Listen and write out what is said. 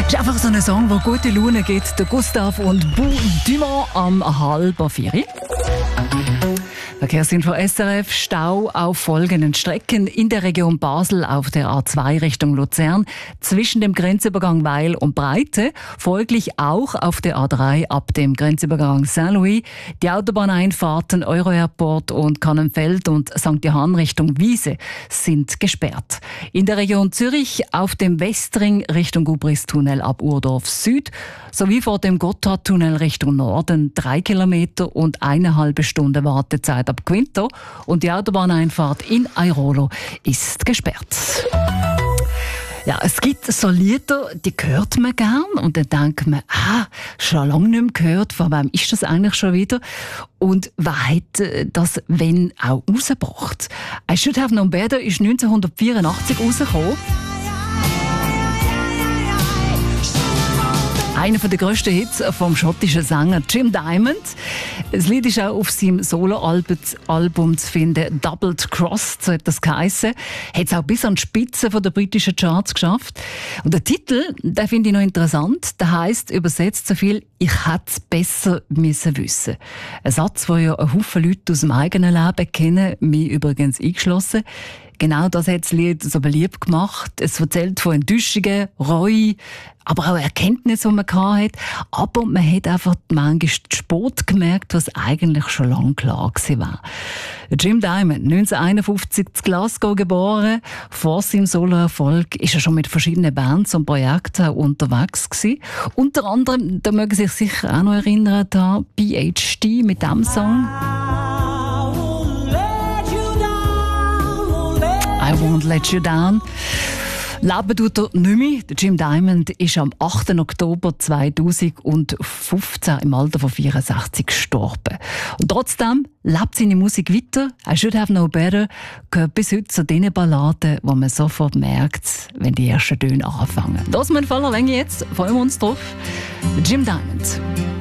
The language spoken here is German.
ist einfach so ein Song, der gute Laune gibt. Der Gustav und Bou Dumont am 3:30. Verkehrsinfo SRF. Stau auf folgenden Strecken in der Region Basel auf der A2 Richtung Luzern zwischen dem Grenzübergang Weil und Breite, folglich auch auf der A3 ab dem Grenzübergang Saint-Louis. Die Autobahneinfahrten Euro-Airport und Kannenfeld und St. Johann Richtung Wiese sind gesperrt. In der Region Zürich auf dem Westring Richtung Gubristunnel ab Urdorf Süd sowie vor dem Gotthardtunnel Richtung Norden 3 Kilometer und 1,5 Stunden Wartezeit ab Quinto, und die Autobahneinfahrt in Airolo ist gesperrt. Ja, es gibt so Lieder, die hört man gern und dann denkt man, schon lange nicht mehr gehört, von wem ist das eigentlich schon wieder? Und wer hat das wenn auch rausgebracht? «I Should Have Known Better» ist 1984 rausgekommen. Einer der grössten Hits vom schottischen Sänger Jim Diamond. Das Lied ist auch auf seinem Soloalbum zu finden, «Doubled Crossed», so hat das geheissen. Hat es auch bis an die Spitze der britischen Charts geschafft. Und der Titel, den finde ich noch interessant. Der heisst übersetzt so viel: «Ich hätte es besser müssen wissen». Ein Satz, den ja ein Haufen Leute aus dem eigenen Leben kennen, mich übrigens eingeschlossen. Genau das hat das Lied so beliebt gemacht. Es erzählt von Enttäuschungen, Reue, aber auch Erkenntnissen, die man hatte. Aber man hat einfach manchmal zu spät gemerkt, was eigentlich schon lange klar war. Jim Diamond, 1951 in Glasgow geboren. Vor seinem Soloerfolg ist er schon mit verschiedenen Bands und Projekten unterwegs gewesen. Unter anderem, da mögen Sie sich sicher auch noch erinnern, da PhD mit diesem Song. «I Won't Let You Down». Leben tut er nicht mehr. Der Jim Diamond ist am 8. Oktober 2015 im Alter von 64 gestorben. Und trotzdem lebt seine Musik weiter. «I Should Have Known Better» gehört bis heute zu den Balladen, wo man sofort merkt, wenn die ersten Töne anfangen. Das ist mein voller Länge jetzt. Freuen wir uns drauf. Jim Diamond.